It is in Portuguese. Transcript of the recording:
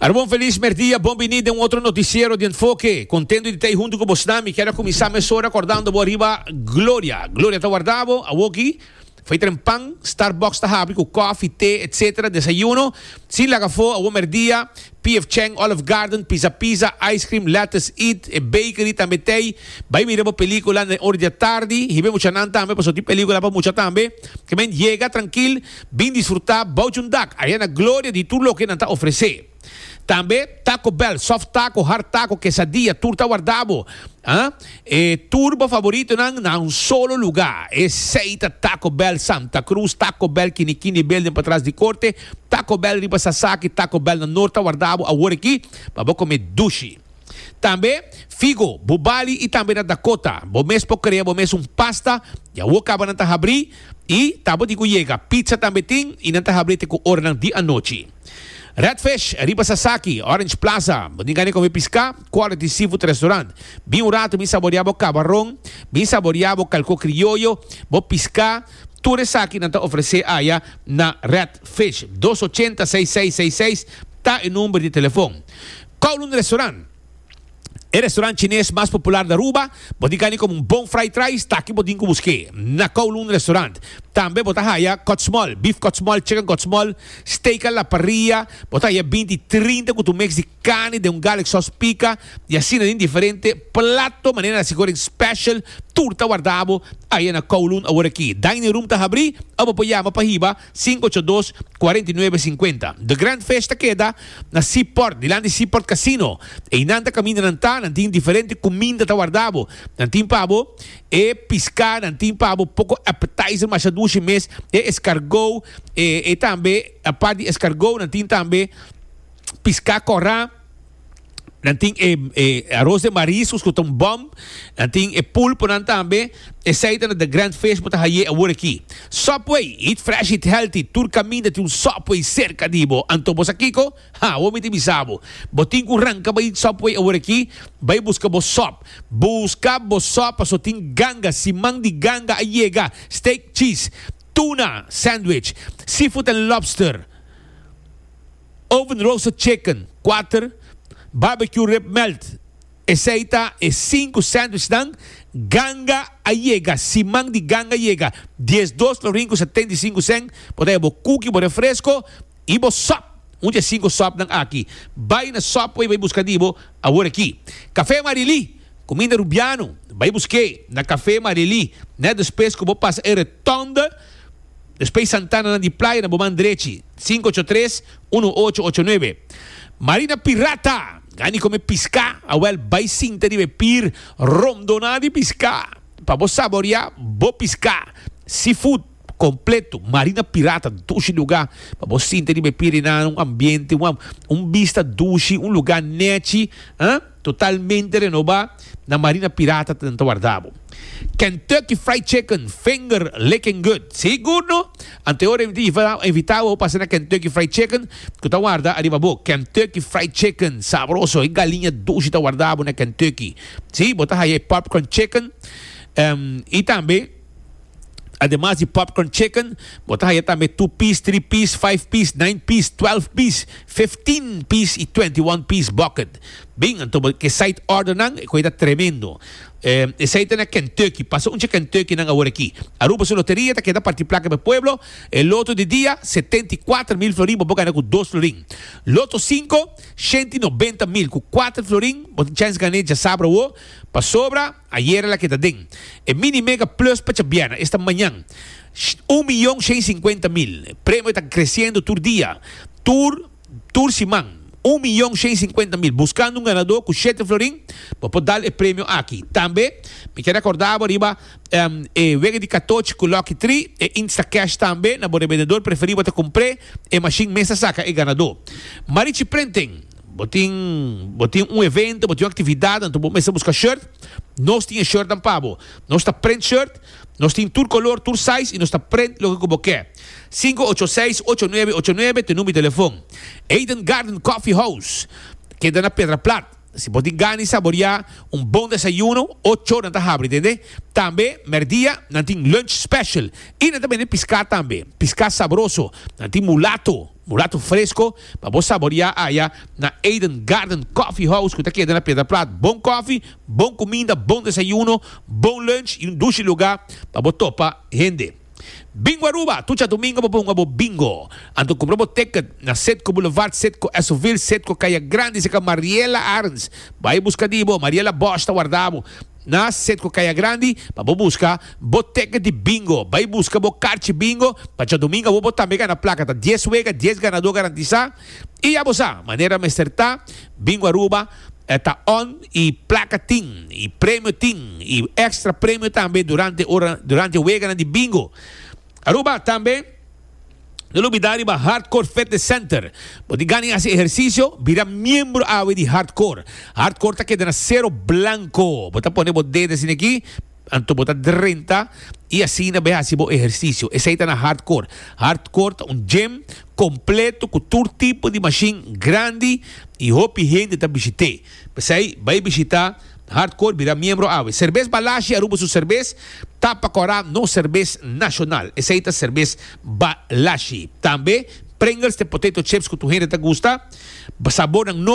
Bom feliz merdia, bem-vindo a um outro noticiero de Enfoque. Contento de estar junto com você. Quero começar a hora acordando por arriba. Glória está guardado. A aqui. Foi trempang, Starbucks está abrindo com coffee, té, etc. Desayuno. Sin laga fo, a merdia. PF Chang, Olive Garden, Pizza, Ice Cream, Lettuce Eat, Bakery também tem. Vai mirar uma película na hora da tarde. E vem muita nanta também, passou de película para muita também. Que bem, chega tranquilo, bem desfrutar, bauch um dak. Aí na glória de tudo o que não está oferecer. Também Taco Bell, soft taco, hard taco, quesadilla, turta guardado. Turbo favorito não solo lugar. Aceita Taco Bell Santa Cruz, Taco Bell Kinikini Bell para trás de corte, Taco Bell Riba Sasaki, Taco Bell na norte guardado. Agora aqui, para comer dushi. Também Figo, Bubali e também na Dakota. Bom mês para criar, bom mês pasta. Já o acaba na Tahabri e tabo de chega. Pizza também tem e na Tahabri tem com hora de a noite. Redfish, Riba Sasaki, Orange Plaza, ninguém come piscar, Quality Seafood Restaurant. Bem um rato, bem saboreado camarão, bem saboreado calco criollo, bom piscar, tudo isso aqui não está oferecer aí na Redfish. 280-6666, está em número de telefone. Kowloon Restaurant. O restaurante chinês mais popular da Aruba, boticani como bom fried rice, está aqui botinho que busquei, na Kowloon Restaurant. Também botar aí Cotsmol, beef Cotsmol, chicken Cotsmol, steak à la parrilla, botar aí 20-30 com tu mix de carne, de garlic sauce pica, e assim de diferente, plato, maneira de segura special, turta guardado, aí na Kowloon, agora aqui. Dining room tá abrir, apoiamos para riba, 582-4950. The Grand Festa queda na Seaport, dilante de Seaport Casino, e nanta caminho nanta, nantin diferente comida tá guardado, nantin pavo, e piscar, nantin pavo, pouco appetizer, mas duas mês, e escargot, e também, a parte de escargot, nantin também, piscar corá, nantin arroz de mariscos com um bom, nantin pulpo também, e saída da Grand Fest para aí agora aqui. Subway, eat fresh, eat healthy, tur caminho de Subway cerca de bo. Anto bosa kiko, o me bisabo. Botin com ranca vai Subway agora aqui, vai buscar bo sop. Busca bo sop, so tin ganga, simang di ganga ayega, steak cheese, tuna sandwich, seafood and lobster, oven roasted chicken, 4 barbecue rib melt, aceita e 5 sandwich dan ganga ayega, simang di ganga ayega, 12 florin com 75 cent, pode bo cookie, bo refresco e bo sop, onde 5 sop dan aqui. Vai na Subway, vai buscar dibo agora aqui. Café Marili, comida rubiano, vai buscar na Café Marili, né, depois que vou passar a retonda, depois Santana na de Praia, na Bomandrechi, 583-1889. Marina Pirata, gani come piscar, awel vai sinta di pir rondona di piscar. Pa bo saborear, bo piscar. Seafood completo, Marina Pirata, dushi lugar. Pa bo sinta di pir na um ambiente, vista dushi, um lugar neti, totalmente renovado na Marina Pirata tanto guardado. Kentucky Fried Chicken, finger licking good. Seguro, anteora invitado a passar na Kentucky Fried Chicken, que tá guarda, arriba bo, Kentucky Fried Chicken, sabroso, e galinha doce tá guardado na Kentucky. Sim, botar aí popcorn chicken, e também, además de popcorn chicken, botar aí também 2-piece, 3-piece, 5-piece, 9-piece, 12-piece, 15-piece e 21-piece bucket. Bem, então, que site order nang, coisa tremendo. Site na Kentucky, passou um Kentucky nang agora aqui. Aruba sua loteria, tá queda partir placa para pueblo. El loto de dia, 74,000 florin, boca com 2 florin. Loto 5, 190,000, com 4 florin, botin chance ganhar já sabra o, para sobra, ayer la que tá den. E mini mega plus para chabiana, esta manhã, 1.150.000. Prêmio está crescendo todo dia. Tour Simão. 1.150.000, buscando um ganador com 7 florin, para dar o prêmio aqui. Também, me quero acordar, arriba, vega de 14, coloque 3, e Instacash também, na vendedor preferido para comprar, e machine mesa saca, e ganador. Marichi Printing, botin um evento, botin uma atividade, então vamos começar a buscar shirt, nós tínhamos shirt em pavo, nós está print shirt, nós tínhamos tour color, tour size, e nós está print lo que quer. 586-8989, tem número de telefone. Eden Garden Coffee House, que dá na Pedra Plata. se pode ganhar saborear bom desayuno, 8 horas na habri, entende? Também, merdia, não tem lunch special. E também piscar também. Piscar saboroso. Não tem mulato fresco, para você saborear aí na Eden Garden Coffee House, que está aqui na Pedra Plata. Bom coffee, bom comida, bom desayuno, bom lunch e doce lugar para você topar rende. Bingo Aruba, tucha domingo po bingo. Anto compramos ticket na Setco Boulevard, Setco Esoville, Setco Caia Grande, se Mariela Arns. Vai buscar dibo, Mariela Bosta guardamo. Na Setco Caia Grande, para buscar boteca de bingo. Vai buscar bo kart bingo, para domingo vou botar mega na placa, tá 10 wega, 10 ganador garantizar. E a bosa, maneira mesterta, Bingo Aruba está on e placa tim, e prêmio tim, e extra prêmio também durante o wega de bingo. Aruba também, no novidade para Hardcore Fitness Center. Pode ganhar esse exercício, vira membro de Hardcore. Hardcore está quedando cero blanco. Você pode pôr o dedo assim aqui, anto botar 30 e assim vai fazer o exercício. Esse aí está na Hardcore. Hardcore é gym completo com todo tipo de machine grande e hope gente está visitando. Mas aí vai visitar Hardcore, vira membro cerveja Balashi, Aruba su cerveja tapa corá no cerveja nacional. Essa aí é cerveja Balashi. Também Pringles de potato chips que tu gente te gusta, sabor no